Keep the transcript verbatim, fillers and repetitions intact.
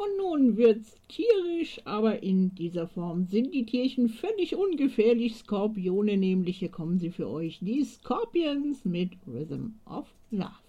Und nun wird's tierisch, aber in dieser Form sind die Tierchen völlig ungefährlich. Skorpione nämlich, hier kommen sie für euch, die Scorpions mit Rhythm of Love.